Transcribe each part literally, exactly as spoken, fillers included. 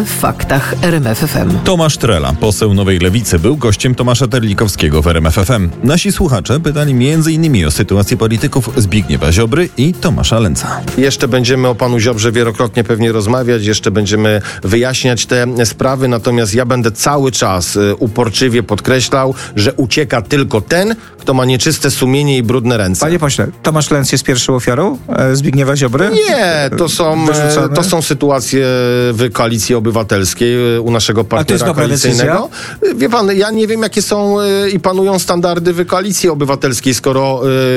w Faktach R M F F M. Tomasz Trela, poseł Nowej Lewicy, był gościem Tomasza Terlikowskiego w R M F F M. Nasi słuchacze pytali między innymi o sytuację polityków Zbigniewa Ziobry i Tomasza Lęca. Jeszcze będziemy o panu Ziobrze wielokrotnie pewnie rozmawiać, jeszcze będziemy wyjaśniać te sprawy, natomiast ja będę cały czas uporczywie podkreślał, że ucieka tylko ten, kto ma nieczyste sumienie i brudne ręce. Panie pośle, Tomasz Lęc jest pierwszą ofiarą e, Zbigniewa Ziobry? Nie, to są, Wyrzucony? to są sytuacje w Koalicji Obywatelskiej u naszego partnera koalicyjnego. Decyzja? Wie pan, ja nie wiem, jakie są i panują standardy w Koalicji Obywatelskiej. Skoro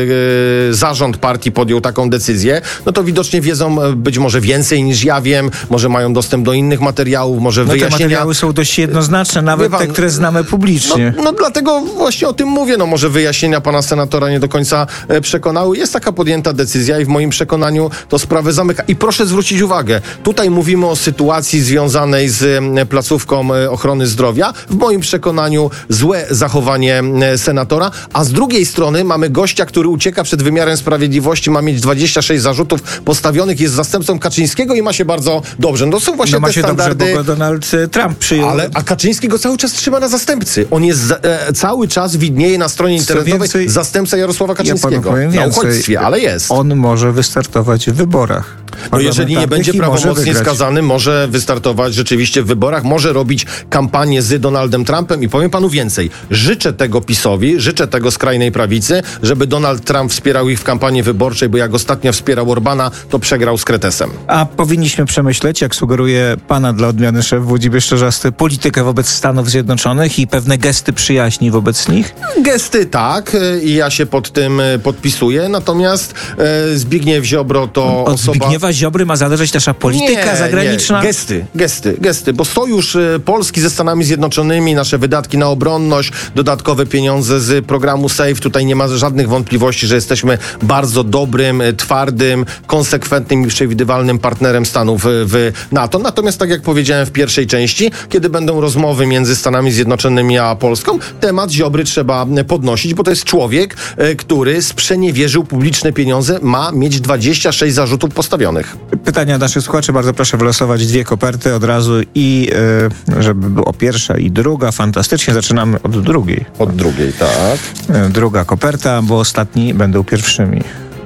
yy, zarząd partii podjął taką decyzję, no to widocznie wiedzą być może więcej niż ja wiem, może mają dostęp do innych materiałów, może no wyjaśnienia. Te materiały są dość jednoznaczne, nawet pan, te, które znamy publicznie. No, no dlatego właśnie o tym mówię, no może wyjaśnienia pana senatora nie do końca przekonały. Jest taka podjęta decyzja i w moim przekonaniu to sprawę zamyka. I proszę zwrócić uwagę, tutaj mówimy o sytuacji związanej z placówką ochrony zdrowia. W moim przekonaniu złe zachowanie senatora, a z drugiej strony mamy gościa, który ucieka przed wymiarem sprawiedliwości, ma mieć dwadzieścia sześć zarzutów postawionych, jest zastępcą Kaczyńskiego i ma się bardzo dobrze. No to są właśnie no ma te się standardy. Dobrze, bo go Donald Trump przyjął. Ale, a Kaczyński go cały czas trzyma na zastępcy. On jest e, cały czas widnieje na stronie internetowej więcej, zastępca Jarosława Kaczyńskiego. Ja na uchodźstwie, ale jest. On może wystartować w wyborach. No jeżeli nie będzie prawomocnie skazany, może wystartować rzeczywiście w wyborach, może robić kampanię z Donaldem Trumpem i powiem panu więcej. Życzę tego PiS-owi, życzę tego skrajnej prawicy, żeby Donald Trump wspierał ich w kampanii wyborczej, bo jak ostatnio wspierał Orbana, to przegrał z Kretesem. A powinniśmy przemyśleć, jak sugeruje pana dla odmiany szef Włodzimierz Czarzasty, politykę wobec Stanów Zjednoczonych i pewne gesty przyjaźni wobec nich? Gesty tak i ja się pod tym podpisuję, natomiast e, Zbigniew Ziobro to Od osoba... Zbigniewa Ziobry ma zależeć nasza polityka nie, zagraniczna? Nie. Gesty, gesty, gesty, bo sojusz Polski ze Stanami Zjednoczonymi, nasze wydatki na obronność, dodatkowe pieniądze z programu SAFE, tutaj nie ma żadnych wątpliwości, że jesteśmy bardzo dobrym, twardym, konsekwentnym i przewidywalnym partnerem Stanów w NATO. Natomiast tak jak powiedziałem w pierwszej części, kiedy będą rozmowy między Stanami Zjednoczonymi a Polską, temat Ziobry trzeba podnosić, bo to jest człowiek, który sprzeniewierzył publiczne pieniądze, ma mieć dwadzieścia sześć zarzutów postawionych. Pytania naszych słuchaczy, bardzo proszę wylosować dwie koperty od razu i yy, żeby było pierwsza i druga. Fantastycznie, zaczynamy od drugiej. Od drugiej, tak. Yy, druga koperta, bo ostatni będą pierwszymi.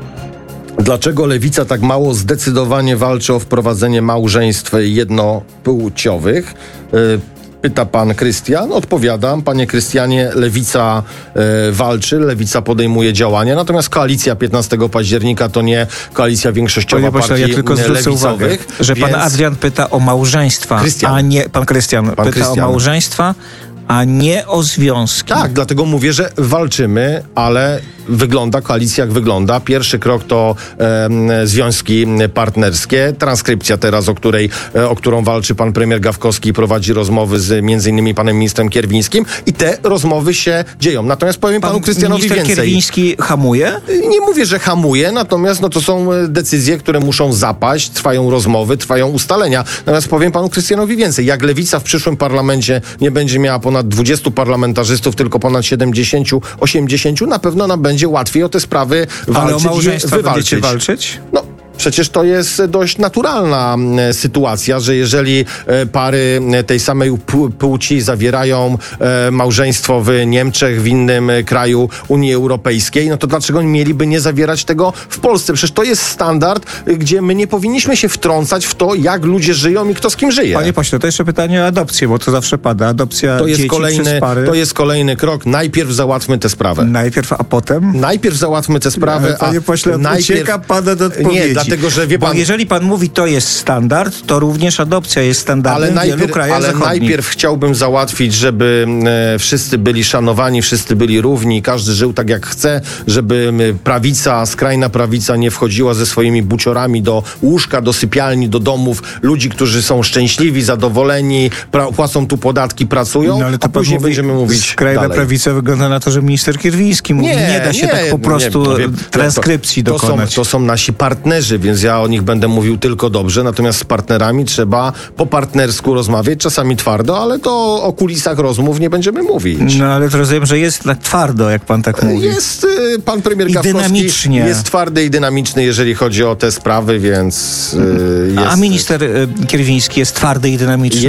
Dlaczego Lewica tak mało zdecydowanie walczy o wprowadzenie małżeństw jednopłciowych? Yy, Pyta pan Krystian. Odpowiadam. Panie Krystianie, Lewica e, walczy, Lewica podejmuje działania, natomiast koalicja piętnastego października to nie koalicja większościowa Panie pośle, partii ja tylko zwrócę lewicowych. Uwagę, że więc... pan Adrian pyta o małżeństwa, Krystian. a nie... Pan Krystian pan pyta Krystian. o małżeństwa, a nie o związki. Tak, dlatego mówię, że walczymy, ale wygląda koalicja jak wygląda. Pierwszy krok to e, związki partnerskie. Transkrypcja teraz, o której, e, o którą walczy pan premier Gawkowski, prowadzi rozmowy z między innymi panem ministrem Kierwińskim i te rozmowy się dzieją. Natomiast powiem Pan panu Krystianowi minister więcej. Kierwiński hamuje? Nie mówię, że hamuje, natomiast no, to są decyzje, które muszą zapaść, trwają rozmowy, trwają ustalenia. Natomiast powiem panu Krystianowi więcej. Jak Lewica w przyszłym parlamencie nie będzie miała ponad dwudziestu parlamentarzystów, tylko ponad siedemdziesięciu, osiemdziesięciu, na pewno nam będzie łatwiej o te sprawy walczyć. Ale o małżeństwa i wywalczyć. będziecie walczyć? No. Przecież to jest dość naturalna e, sytuacja, że jeżeli e, pary tej samej płci zawierają e, małżeństwo w Niemczech, w innym e, kraju Unii Europejskiej, no to dlaczego oni mieliby nie zawierać tego w Polsce? Przecież to jest standard, e, gdzie my nie powinniśmy się wtrącać w to, jak ludzie żyją i kto z kim żyje. Panie pośle, to jeszcze pytanie o adopcję, bo to zawsze pada. Adopcja to jest dzieci kolejny, przez pary. To jest kolejny krok. Najpierw załatwmy tę sprawę. Najpierw, a potem? Najpierw załatwmy tę sprawę, Ale, panie pośle, a najpierw... ucieka pana do odpowiedzi. Nie, dlatego, że wie pan... Bo jeżeli pan mówi, to jest standard, to również adopcja jest standardem ale w wielu najpierw, krajach ale zachodnich. najpierw chciałbym załatwić, żeby e, wszyscy byli szanowani, wszyscy byli równi, każdy żył tak jak chce, żeby e, prawica, skrajna prawica nie wchodziła ze swoimi buciorami do łóżka, do sypialni, do domów ludzi, którzy są szczęśliwi, zadowoleni, pra- płacą tu podatki, pracują, No, ale to a później mówi, będziemy mówić skrajna dalej. prawica wygląda na to, że minister Kierwiński mówi, nie, nie da się nie, tak po prostu nie, to, transkrypcji to, to dokonać. Są, to są nasi partnerzy, więc ja o nich będę mówił tylko dobrze, natomiast z partnerami trzeba po partnersku rozmawiać, czasami twardo, ale to o kulisach rozmów nie będziemy mówić. No ale to rozumiem, że jest tak twardo, jak pan tak mówi. Jest y, pan premier I Gawkowski dynamicznie. jest twardy i dynamiczny, jeżeli chodzi o te sprawy, więc y, jest... A minister y, Kierwiński jest twardy i dynamiczny.